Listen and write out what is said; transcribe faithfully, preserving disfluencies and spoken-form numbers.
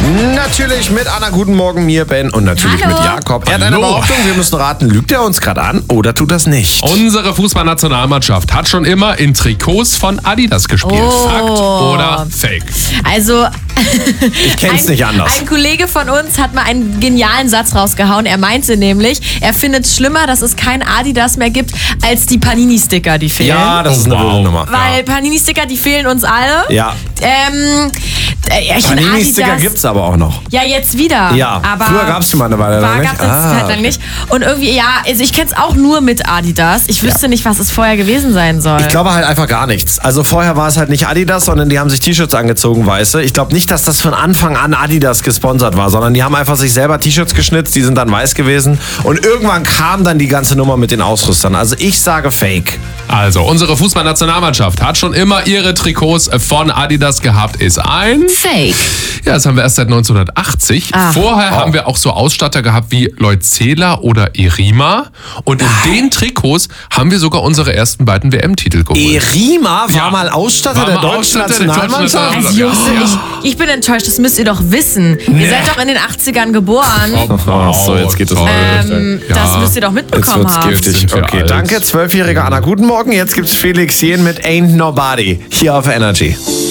Natürlich mit Anna, guten Morgen, mir, Ben und natürlich Hallo. mit Jakob. Er hat eine Hallo. Behauptung, wir müssen raten, lügt er uns gerade an oder tut das nicht? Unsere Fußballnationalmannschaft hat schon immer in Trikots von Adidas gespielt. Oh. Fakt oder Fake? Also, Ich kenn's ein, nicht anders. ein Kollege von uns hat mal einen genialen Satz rausgehauen. Er meinte nämlich, er findet es schlimmer, dass es kein Adidas mehr gibt, als die Panini-Sticker, die fehlen. Ja, das ist eine Wow. wilde Nummer. Weil Panini-Sticker, die fehlen uns alle. Ja. Ähm, äh, ich finde Panini-Sticker Adidas- gibt's aber auch noch. Ja, jetzt wieder. Ja, aber früher gab's die mal eine Weile lang war, nicht. Gab's jetzt Ah, eine Zeit lang okay. nicht. Und irgendwie, ja, also ich kenne es auch nur mit Adidas. Ich wüsste nicht, was es vorher gewesen sein soll. Ich glaube halt einfach gar nichts. Also vorher war es halt nicht Adidas, sondern die haben sich T-Shirts angezogen, weiße. Ich glaube nicht, dass das von Anfang an Adidas gesponsert war, sondern die haben einfach sich selber T-Shirts geschnitzt, die sind dann weiß gewesen. Und irgendwann kam dann die ganze Nummer mit den Ausrüstern. Also ich sage Fake. Also, unsere Fußballnationalmannschaft hat schon immer ihre Trikots von Adidas gehabt, ist ein... Fake. Ja, das haben wir erst seit neunzehnhundertachtzig. Ah. Vorher Oh. haben wir auch so Ausstatter gehabt wie Leutzela oder Irima. Und in den Trikots haben wir sogar unsere ersten beiden W M-Titel geholt. Erima war Ja. mal Ausstatter War der mal deutschen Ausstatter der deutschen Nationalmannschaft. Also Jungs, Ja. ich, ich bin enttäuscht, das müsst ihr doch wissen. Ihr seid doch in den achtzigern geboren. Ach so, jetzt geht es toll. Ähm, Ja. Das müsst ihr doch Jetzt mitbekommen wird's haben. giftig. Sind wir Okay, alt. danke, zwölfjährige Anna. Guten Morgen, jetzt gibt's Felix Jen mit Ain't Nobody hier auf Energy.